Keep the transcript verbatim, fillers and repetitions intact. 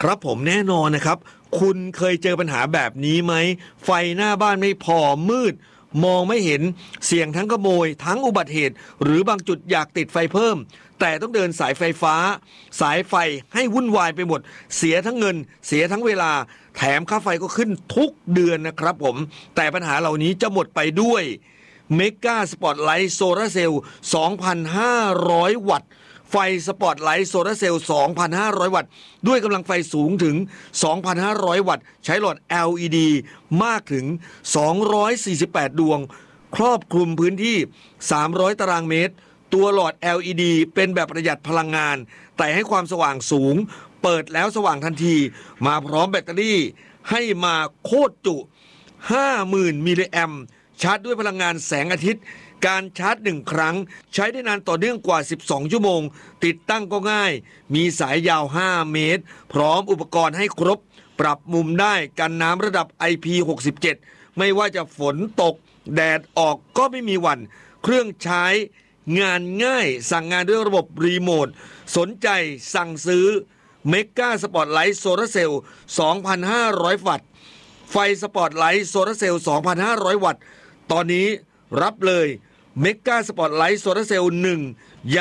ครับผมแน่นอนนะครับคุณเคยเจอปัญหาแบบนี้ไหมไฟหน้าบ้านไม่พอมืดมองไม่เห็นเสี่ยงทั้งขโมยทั้งอุบัติเหตุหรือบางจุดอยากติดไฟเพิ่มแต่ต้องเดินสายไฟฟ้าสายไฟให้วุ่นวายไปหมดเสียทั้งเงินเสียทั้งเวลาแถมค่าไฟก็ขึ้นทุกเดือนนะครับผมแต่ปัญหาเหล่านี้จะหมดไปด้วยเมกาสปอตไลท์โซลาร์เซลล์ สองพันห้าร้อย วัตต์ไฟสปอตไลท์โซลาร์เซลล์ สองพันห้าร้อย วัตต์ด้วยกำลังไฟสูงถึง สองพันห้าร้อย วัตต์ใช้หลอด แอล อี ดี มากถึง สองร้อยสี่สิบแปด ดวงครอบคลุมพื้นที่ สามร้อย ตารางเมตรตัวหลอด แอล อี ดี เป็นแบบประหยัดพลังงานแต่ให้ความสว่างสูงเปิดแล้วสว่างทันทีมาพร้อมแบตเตอรี่ให้มาโคตรจุ ห้าหมื่น มิลลิแอมป์ชาร์จด้วยพลังงานแสงอาทิตย์การชาร์จหนึ่งครั้งใช้ได้นานต่อเนื่องกว่าสิบสองชั่วโมงติดตั้งก็ง่ายมีสายยาวห้าเมตรพร้อมอุปกรณ์ให้ครบปรับมุมได้กันน้ำระดับ ไอ พี หกสิบเจ็ด ไม่ว่าจะฝนตกแดดออกก็ไม่มีหวั่นเครื่องใช้งานง่ายสั่งงานด้วยระบบรีโมทสนใจสั่งซื้อเมกาสปอตไลท์โซลาร์เซลล์ สองพันห้าร้อย วัตต์ไฟสปอตไลท์โซลาร์เซลล์ สองพันห้าร้อย วัตต์ตอนนี้รับเลยเมกาสปอตไลท์โซลาร์เซลล์หนึ่ง